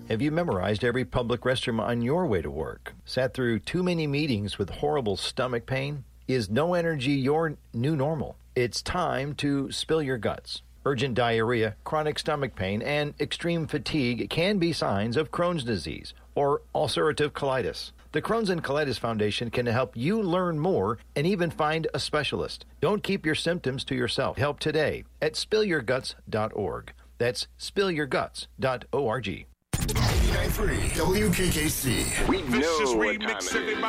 Have you memorized every public restroom on your way to work? Sat through too many meetings with horrible stomach pain? Is no energy your new normal? It's time to spill your guts. Urgent diarrhea, chronic stomach pain, and extreme fatigue can be signs of Crohn's disease or ulcerative colitis. The Crohn's and Colitis Foundation can help you learn more and even find a specialist. Don't keep your symptoms to yourself. Help today at spillyourguts.org. That's spillyourguts.org. 89.3 WKKC. We know what time it is.